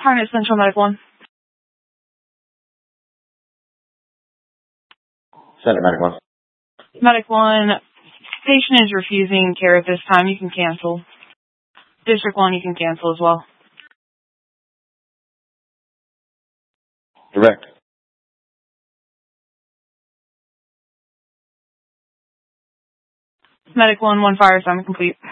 Harness Central Medic 1. Center Medic 1. Medic 1, patient is refusing care at this time. You can cancel. District 1, you can cancel as well. Direct. Medic 1, 1 fire assignment complete.